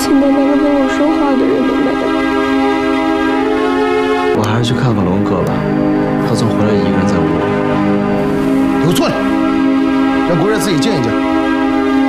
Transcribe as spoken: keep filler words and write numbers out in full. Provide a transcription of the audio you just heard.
现在那个跟我说话的人都没了。 我还是去看看龙哥吧，他总回来一个人在屋里。 有错了，让国人自己见一见。